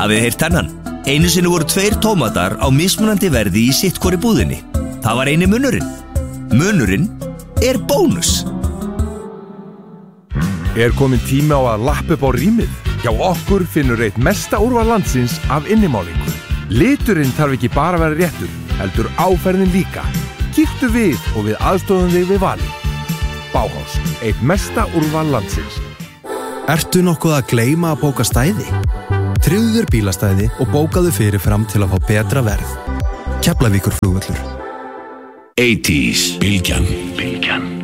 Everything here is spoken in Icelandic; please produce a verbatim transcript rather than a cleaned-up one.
Hafið heyrt hennan? Einu sinni voru tveir tómatar á mismunandi verði í sitt hvori búðinni. Það var eini munurinn. Munurinn er bónus. Er komin tími á að lappa upp á rýmið? Hjá okkur finnur eitt mesta úrval landsins af innimálingu. Liturinn þarf ekki bara að vera réttur, heldur áferðin líka. Kíktu við og við aðstofum þig við valið. Bauhaus, eitt mesta úrval landsins. Ertu nokkuð að gleyma að bóka stæði? Tryggðu þér bílastæði og bókaðu fyrirfram til að fá betra verð. Keflavíkurflugvöllur. eighties Bylgjan. Bylgjan.